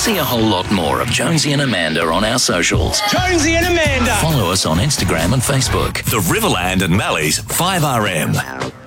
See a whole lot more of Jonesy and Amanda on our socials. Jonesy and Amanda. Follow us on Instagram and Facebook. The Riverland and Mally's 5RM.